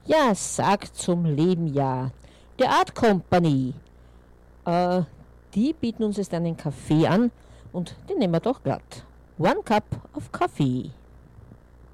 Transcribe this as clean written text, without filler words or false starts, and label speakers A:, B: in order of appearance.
A: Ja, sagt zum Leben ja. The Art Company. Äh, Die bieten uns jetzt einen Kaffee an und den nehmen wir doch glatt. One cup of coffee.